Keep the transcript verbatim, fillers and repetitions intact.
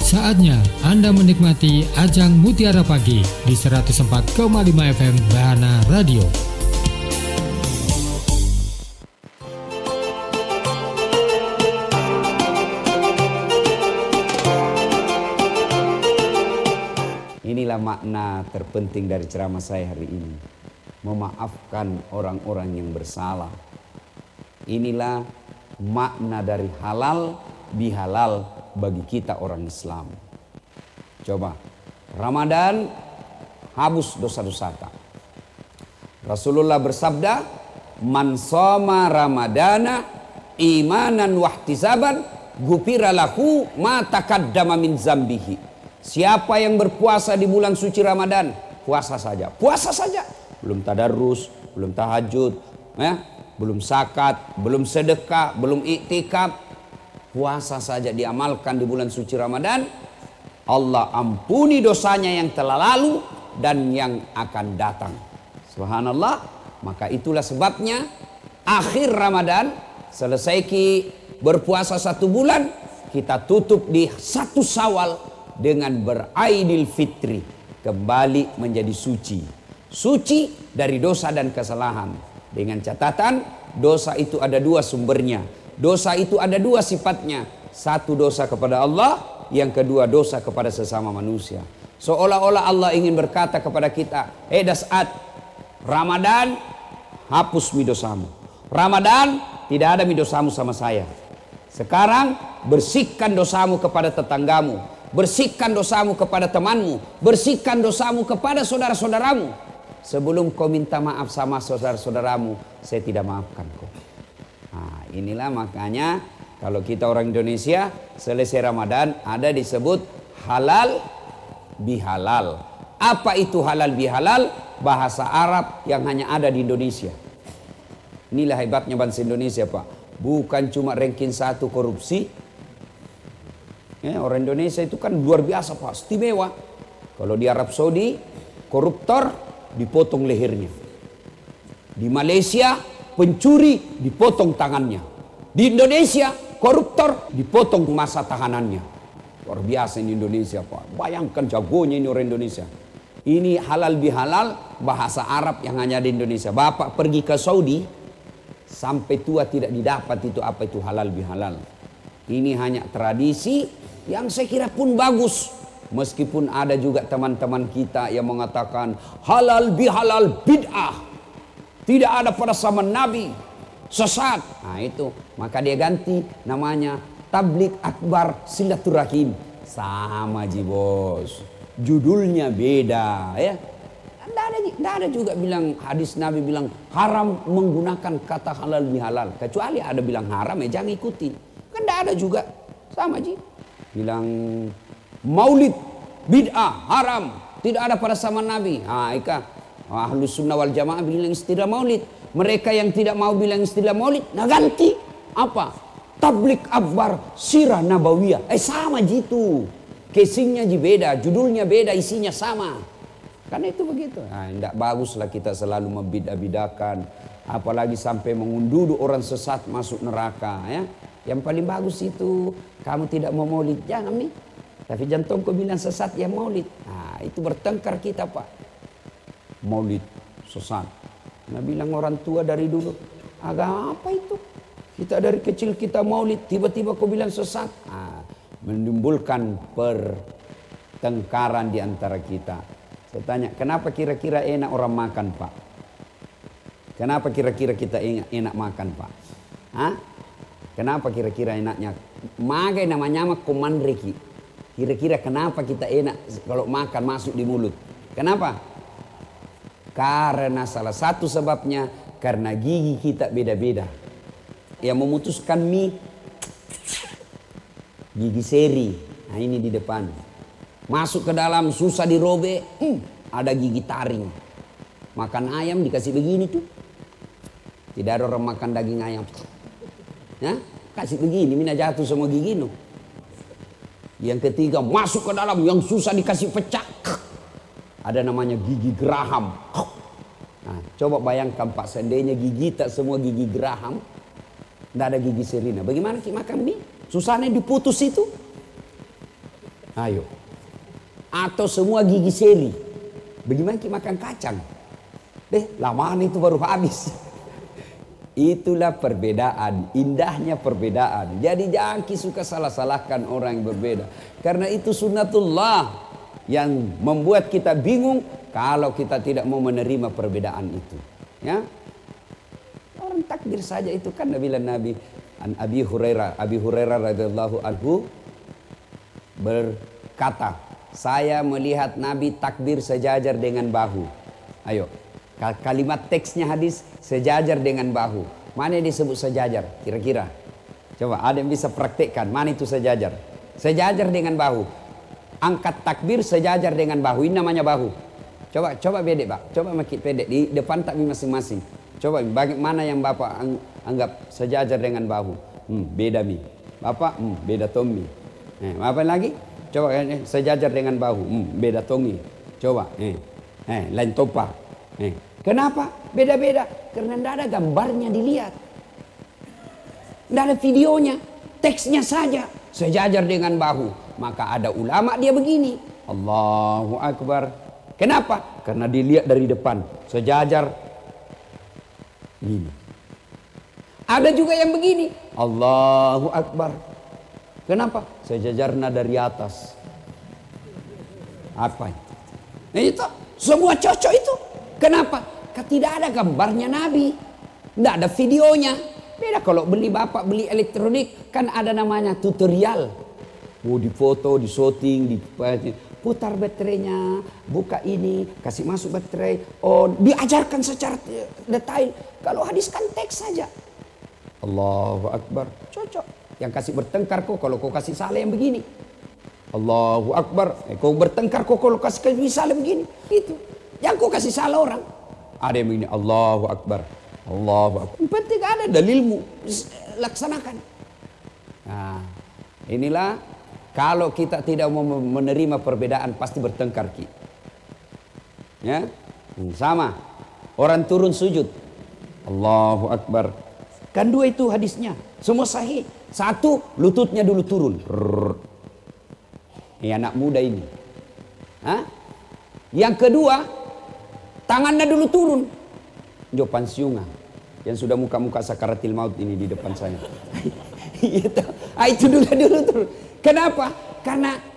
Saatnya Anda menikmati Ajang Mutiara Pagi di seratus empat koma lima F M Bahana Radio. Inilah makna terpenting dari ceramah saya hari ini. Memaafkan orang-orang yang bersalah. Inilah makna dari halal bihalal bagi kita orang Islam. Coba, Ramadan hapus dosa-dosa. Rasulullah bersabda, "Man shoma Ramadana imanan wahtisaban, ghufira lahu ma taqaddama min zambihi." Siapa yang berpuasa di bulan suci Ramadan, puasa saja, puasa saja, belum tadarrus, belum tahajud, ya, belum zakat, belum sedekah, belum iktikaf. Puasa saja diamalkan di bulan suci Ramadan, Allah ampuni dosanya yang telah lalu dan yang akan datang. Subhanallah. Maka itulah sebabnya akhir Ramadan, selesai ki berpuasa satu bulan, kita tutup di satu Syawal dengan beraidil fitri, kembali menjadi suci. Suci dari dosa dan kesalahan. Dengan catatan, dosa itu ada dua sumbernya. Dosa itu ada dua sifatnya. Satu dosa kepada Allah, yang kedua dosa kepada sesama manusia. Seolah-olah Allah ingin berkata kepada kita, "Eh dasat, Ramadan hapus mi dosamu. Ramadan tidak ada mi dosamu sama saya. Sekarang bersihkan dosamu kepada tetanggamu, bersihkan dosamu kepada temanmu, bersihkan dosamu kepada saudara-saudaramu. Sebelum kau minta maaf sama saudara-saudaramu, saya tidak maafkan kau." Nah, inilah makanya kalau kita orang Indonesia selesai Ramadan ada disebut halal bihalal. Apa itu halal bihalal? Bahasa Arab yang hanya ada di Indonesia. Inilah hebatnya bangsa Indonesia, Pak. Bukan cuma ranking satu korupsi. Ya, orang Indonesia itu kan luar biasa, Pak, istimewa. Kalau di Arab Saudi, koruptor dipotong lehernya. Di Malaysia, pencuri dipotong tangannya. Di Indonesia, koruptor dipotong masa tahanannya. Luar biasa ini Indonesia, Pak. Bayangkan jagonya ini orang Indonesia. Ini halal bihalal, bahasa Arab yang hanya di Indonesia. Bapak pergi ke Saudi, sampai tua tidak didapat itu apa itu halal bihalal. Ini hanya tradisi yang saya kira pun bagus. Meskipun ada juga teman-teman kita yang mengatakan halal bihalal bid'ah. Tidak ada pada zaman Nabi, sesat. Nah itu, maka dia ganti namanya Tabligh Akbar Silaturahim. Sama ji bos, judulnya beda ya. Tidak ada, tidak ada juga bilang hadis Nabi bilang haram menggunakan kata halal bihalal. Kecuali ada bilang haram ya jangan ikuti. Kan tidak ada juga, sama ji. Bilang maulid bid'ah haram, tidak ada pada zaman Nabi. Ah ika. Ahlus sunnah wal jamaah bilang istilah maulid. Mereka yang tidak mau bilang istilah maulid, nah ganti apa? Tabligh Akbar Sirah Nabawiyah. Eh sama gitu. Casingnya beda, judulnya beda, isinya sama. Karena itu begitu. Nah, tidak baguslah kita selalu membidah-bidahkan, apalagi sampai mengunduh orang sesat masuk neraka ya. Yang paling bagus itu kamu tidak mau maulid, jangan nih. Tapi jantung kau bilang sesat ya maulid. Nah, itu bertengkar kita, Pak. Maulid sesat. Nah bilang orang tua dari dulu, agama apa itu? Kita dari kecil kita maulid, tiba-tiba kau bilang sesat. Nah, menimbulkan pertengkaran di antara kita. Saya tanya, kenapa kira-kira enak orang makan, Pak? Kenapa kira-kira kita enak, enak makan, Pak? Hah? Kenapa kira-kira enaknya? Magai namanya mah komandreki. Kira-kira kenapa kita enak kalau makan masuk di mulut? Kenapa? Karena salah satu sebabnya karena gigi kita beda-beda. Yang memutuskan mie gigi seri. Nah ini di depan. Masuk ke dalam susah dirobek. Hmm, ada gigi taring. Makan ayam dikasih begini tuh. Tidak ada orang makan daging ayam. Ya, kasih begini, mina jatuh semua gigi no. Yang ketiga masuk ke dalam yang susah dikasih pecah. Ada namanya gigi geraham. Nah, coba bayangkan Pak, seandainya gigi tak semua gigi geraham, tidak ada gigi serina. Bagaimana kita makan mie? Susahnya diputus itu. Ayo. Atau semua gigi seri. Bagaimana kita makan kacang? Deh, lamaan itu baru habis. Itulah perbedaan, indahnya perbedaan. Jadi jangan suka salah-salahkan orang yang berbeda. Karena itu sunnatullah yang membuat kita bingung kalau kita tidak mau menerima perbedaan itu. Ya, orang takbir saja itu kan Nabi Nabi An Abi Hurairah, Abi Hurairah radhiyallahu anhu berkata, saya melihat Nabi takbir sejajar dengan bahu. Ayo, kalimat teksnya hadis sejajar dengan bahu. Mana yang disebut sejajar? Kira-kira. Coba ada yang bisa praktekkan. Mana itu sejajar? Sejajar dengan bahu. Angkat takbir sejajar dengan bahu. Ini namanya bahu. Coba, coba bedek Pak. Coba makin pendek di depan takbir masing-masing. Coba bagaimana yang Bapak anggap sejajar dengan bahu? Hmm, beda mi. Bapak, hmm, beda Tommy. Eh, apa lagi? Coba eh, sejajar dengan bahu. Hmm, beda Tongi. Coba, eh, eh, lain topa. Eh, kenapa? Beda-beda. Karena tidak ada gambarnya dilihat. Tidak ada videonya. Teksnya saja. Sejajar dengan bahu. Maka ada ulama dia begini. Allahu Akbar. Kenapa? Karena dilihat dari depan. Sejajar. Ini. Ada juga yang begini. Allahu Akbar. Kenapa? Sejajarnya dari atas. Apa itu? Nah, itu semua cocok itu. Kenapa? Karena tidak ada gambarnya Nabi. Tidak ada videonya. Beda kalau beli bapak beli elektronik. Kan ada namanya tutorial. Oh, di foto, di shooting, di putar baterainya, buka ini, kasih masuk baterai. Oh, diajarkan secara detail. Kalau hadis kan teks saja. Allahu Akbar. Cocok. Yang kasih bertengkar kok kalau kau kasih salah yang begini. Allahu Akbar. Eh, kau bertengkar kok kalau kasih salah begini. Itu. Yang kau kasih salah orang. Ada yang begini. Allahu Akbar. Allahu Akbar. Yang penting ada dalilmu. Laksanakan. Nah, inilah kalau kita tidak mau menerima perbedaan pasti bertengkar kita. Ya, sama. Orang turun sujud. Allahu Akbar. Kan dua itu hadisnya. Semua sahih. Satu, lututnya dulu turun. Ini anak muda ini. Hah? Yang kedua, tangannya dulu turun. Jo pansiungan. Yang sudah muka-muka sakaratil maut ini di depan saya. Itu, ah, itu dulu dulu turun. Kenapa? Karena